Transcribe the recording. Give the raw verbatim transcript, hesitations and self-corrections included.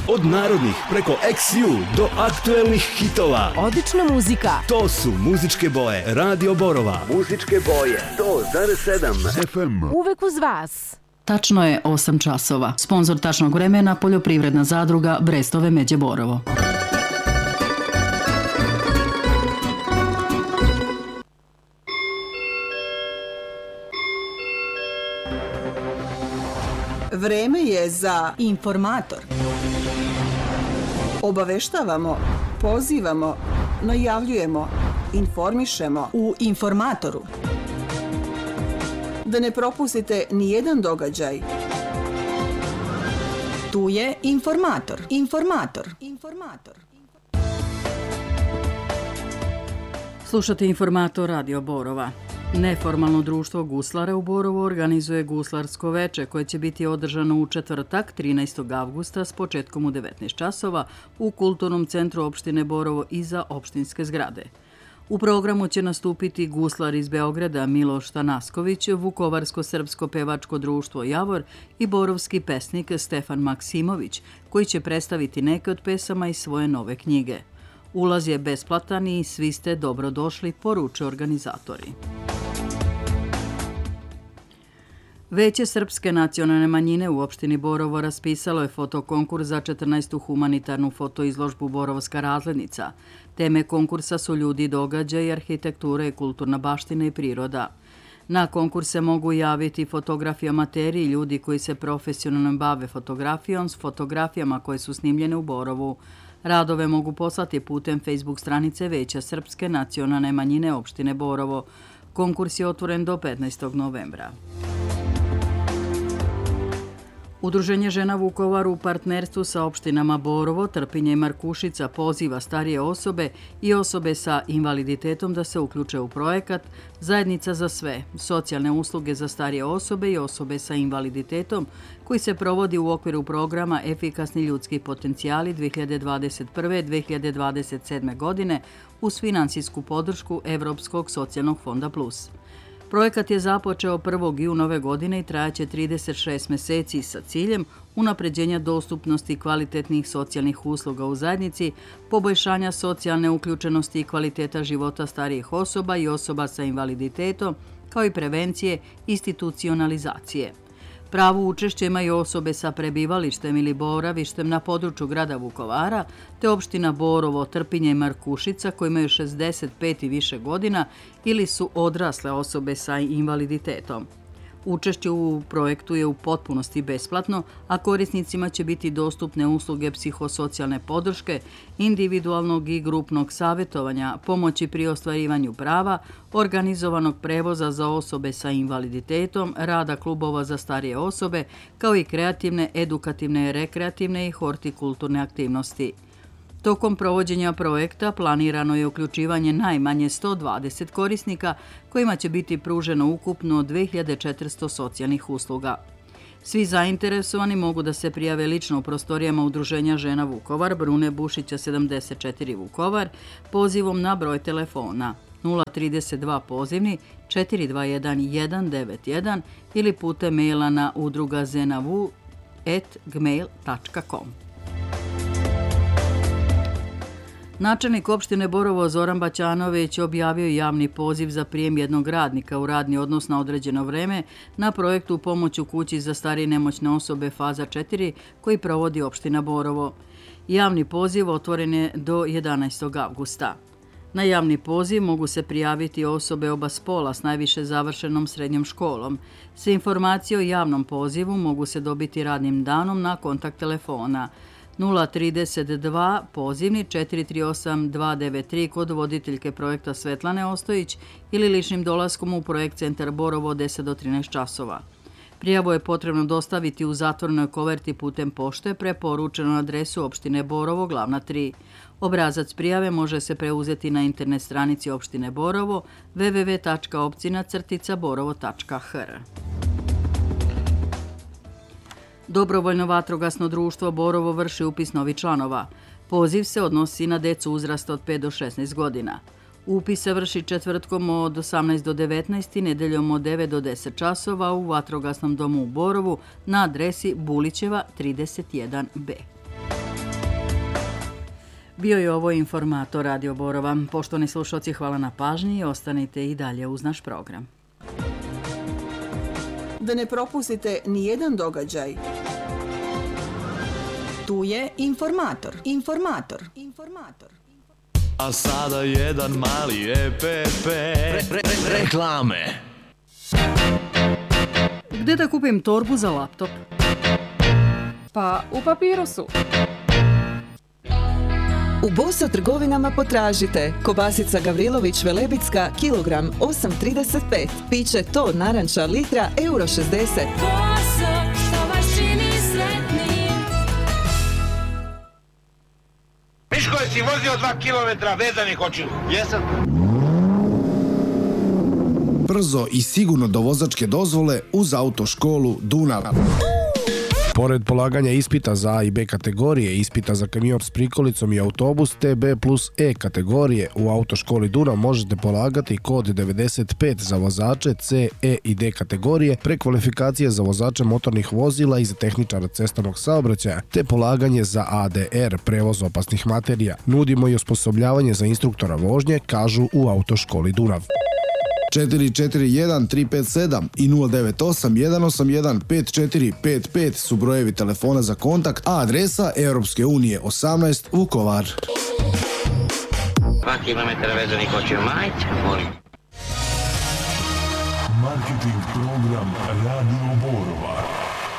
Od narodnih preko X U do aktuelnih hitova. Odlična muzika. To su muzičke boje Radio Borova. Muzičke boje sto zarez sedam F M. Uvek uz vas. Tačno je osam časova. Sponzor tačnog vremena poljoprivredna zadruga Brestove Međe Borovo. Vreme je za Informator. Obaveštavamo, pozivamo, najavljujemo, informišemo U Informatoru. da ne propustite ni jedan događaj. Tu je Informator. Informator. Informator. Slušate Informator Radio Borova. Neformalno društvo guslara u Borovu organizuje guslarsko veče koje će biti održano u četvrtak trinaestog avgusta s početkom u devetnaest časova u Kulturnom centru opštine Borovo iza opštinske zgrade. U programu će nastupiti guslar iz Beograda Miloš Tanasković, Vukovarsko-srpsko pevačko društvo Javor i borovski pesnik Stefan Maksimović, koji će predstaviti neke od pesama iz svoje nove knjige. Ulaz je besplatan i svi ste dobrodošli, poruče organizatori. Veće srpske nacionalne manjine u opštini Borovo raspisalo je fotokonkurs za četrnaestu humanitarnu fotoizložbu Borovska razglednica. Teme konkursa su ljudi, događaji, arhitektura i kulturna baština i priroda. Na konkurs se mogu javiti fotografi amateri i ljudi koji se profesionalno bave fotografijom s fotografijama koje su snimljene u Borovu. Radove mogu poslati putem Facebook stranice Veća srpske nacionalne manjine opštine Borovo. Konkurs je otvoren do petnaestog novembra. Udruženje žena Vukovar u partnerstvu sa opštinama Borovo, Trpinje i Markušica poziva starije osobe i osobe sa invaliditetom da se uključe u projekat Zajednica za sve, socijalne usluge za starije osobe i osobe sa invaliditetom koji se provodi u okviru programa Efikasni ljudski potencijali dve hiljade dvadeset prve do dve hiljade dvadeset sedme godine uz finansijsku podršku Evropskog socijalnog fonda Plus. Projekat je započeo prvog juna ove godine i trajaće trideset šest meseci sa ciljem unapređenja dostupnosti kvalitetnih socijalnih usluga u zajednici, poboljšanja socijalne uključenosti i kvaliteta života starijih osoba i osoba sa invaliditetom, kao i prevencije institucionalizacije. Pravo učešće imaju osobe sa prebivalištem ili boravištem na području grada Vukovara, te opština Borovo, Trpinje i Markušica koji imaju šezdeset pet i više godina ili su odrasle osobe sa invaliditetom. Učešće u projektu je u potpunosti besplatno, a korisnicima će biti dostupne usluge psihosocijalne podrške, individualnog i grupnog savjetovanja, pomoći pri ostvarivanju prava, organizovanog prevoza za osobe sa invaliditetom, rada klubova za starije osobe, kao i kreativne, edukativne, rekreativne i hortikulturne aktivnosti. Tokom provođenja projekta planirano je uključivanje najmanje sto dvadeset korisnika kojima će biti pruženo ukupno dve hiljade četiristo socijalnih usluga. Svi zainteresovani mogu da se prijave lično u prostorijama Udruženja žena Vukovar, Brune Bušića sedamdeset četiri Vukovar, pozivom na broj telefona nula trideset dva pozivni četiri dva jedan jedan devet jedan ili putem maila na udrugazenavu at gmail tačka com. Načelnik opštine Borovo Zoran Baćanović objavio javni poziv za prijem jednog radnika u radni odnos na određeno vreme na projektu Pomoć u kući za starije i nemoćne osobe faza četiri koji provodi opština Borovo. Javni poziv otvoren je do jedanaestog avgusta. Na javni poziv mogu se prijaviti osobe oba spola s najviše završenom srednjom školom. Sve informacije o javnom pozivu mogu se dobiti radnim danom na kontakt telefona nula trideset dva pozivni četiri tri osam dva devet tri kod voditeljke projekta Svetlane Ostojić ili ličnim dolaskom u projekt Centar Borovo od deset do trinaest časova. Prijavu je potrebno dostaviti u zatvorenoj koverti putem pošte preporučeno na adresu opštine Borovo, glavna tri. Obrazac prijave može se preuzeti na internet stranici opštine Borovo w w w tačka opcina crtica borovo tačka h r. Dobrovoljno vatrogasno društvo Borovo vrši upis novih članova. Poziv se odnosi na decu uzrasta od pet do šesnaest godina. Upis se vrši četvrtkom od osamnaest do devetnaest i nedeljom od devet do deset časova u Vatrogasnom domu u Borovu na adresi Bulićeva trideset jedan b. Bio je ovo informator Radio Borova. Poštovani slušalci, hvala na pažnji i ostanite i dalje uz naš program. Da ne propustite ni jedan događaj. Tu je informator. Informator. Informator. A sada jedan mali E P P. Re, re, re, reklame. Gde da kupim torbu za laptop? Pa u Papirusu. U Boso trgovinama potražite kobasica Gavrilović Velebitska kilogram osam trideset pet, piće to naranča litra euro šezdeset. Boso, što vas čini sretnim. Miško, jesi vozio dva kilometra vezanih očiju? Jesam. Brzo i sigurno do vozačke dozvole uz autoškolu Dunav. Pored polaganja ispita za A i B kategorije, ispita za kamion s prikolicom i autobus T B plus E kategorije, u autoškoli Dunav možete polagati kod devedeset pet za vozače C, E i D kategorije, prekvalifikacije za vozače motornih vozila i za tehničara cestovnog saobraćaja, te polaganje za A D R, prevoz opasnih materija. Nudimo i osposobljavanje za instruktora vožnje, kažu u autoškoli Dunav. četiri četiri jedan tri pet sedam i nula devet osam jedan osam jedan pet četiri pet pet su brojevi telefona za kontakt, a adresa Europske unije osamnaest Vukovar. Dva kilometra vezanih očiju, majte, molim. Marketing program Radio Borova.